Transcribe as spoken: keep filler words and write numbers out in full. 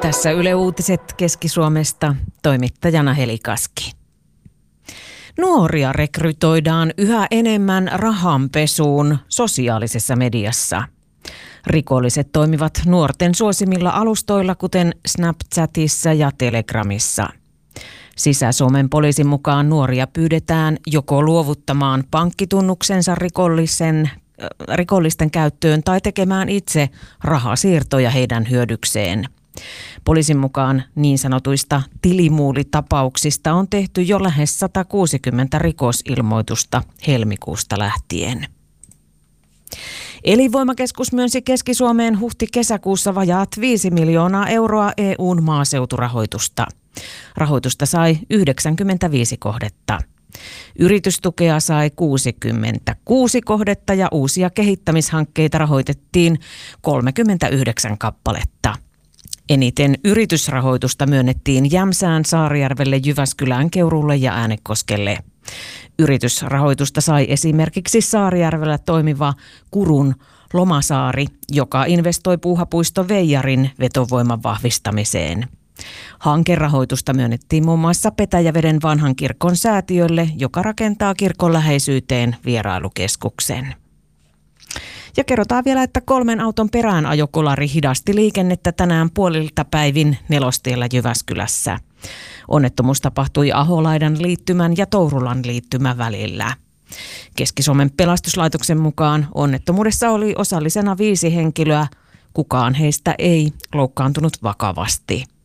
Tässä Yle Uutiset Keski-Suomesta, toimittajana Heli Kaski. Nuoria rekrytoidaan yhä enemmän rahanpesuun sosiaalisessa mediassa. Rikolliset toimivat nuorten suosimilla alustoilla, kuten Snapchatissa ja Telegramissa. Sisä-Suomen poliisin mukaan nuoria pyydetään joko luovuttamaan pankkitunnuksensa rikollisen, äh, rikollisten käyttöön tai tekemään itse rahasiirtoja heidän hyödykseen. Poliisin mukaan niin sanotuista tilimuulitapauksista on tehty jo lähes sata kuusikymmentä rikosilmoitusta helmikuusta lähtien. Elinvoimakeskus myönsi Keski-Suomeen huhti-kesäkuussa vajaat viisi miljoonaa euroa E U:n maaseuturahoitusta. Rahoitusta sai yhdeksänkymmentäviisi kohdetta. Yritystukea sai kuusikymmentäkuusi kohdetta ja uusia kehittämishankkeita rahoitettiin kolmekymmentäyhdeksän kappaletta. Eniten yritysrahoitusta myönnettiin Jämsään, Saarijärvelle, Jyväskylään, Keuruulle ja Äänekoskelle. Yritysrahoitusta sai esimerkiksi Saarijärvellä toimiva Kurun Lomasaari, joka investoi Puuhapuisto Veijarin vetovoiman vahvistamiseen. Hankerahoitusta myönnettiin muun muassa Petäjäveden vanhan kirkon säätiölle, joka rakentaa kirkon läheisyyteen vierailukeskuksen. Ja kerrotaan vielä, että kolmen auton peräänajokolari hidasti liikennettä tänään puolilta päivin Nelostiellä Jyväskylässä. Onnettomuus tapahtui Aholaidan liittymän ja Tourulan liittymän välillä. Keski-Suomen pelastuslaitoksen mukaan onnettomuudessa oli osallisena viisi henkilöä. Kukaan heistä ei loukkaantunut vakavasti.